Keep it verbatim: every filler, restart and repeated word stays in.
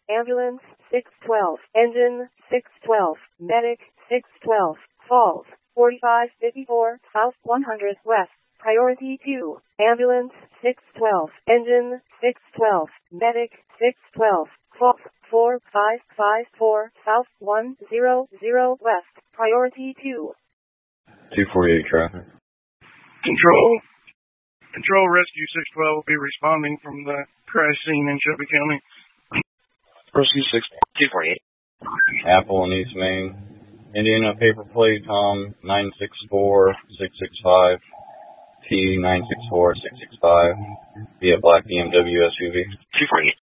Ambulance six twelve, Engine six twelve, Medic six twelve, Falls forty-five fifty-four, South one hundred West. Priority two, Ambulance six twelve, Engine six twelve, Medic six twelve, Falls four five five four, South one hundred West. Priority two. two forty-eight traffic. Control. Control, Rescue six twelve will be responding from the crash scene in Shelby County. Rescue six two forty-eight. Apple and East Main. Indiana paper plate, Tom nine six four six six five. T nine six four six six five via black B M W S U V. two forty-eight.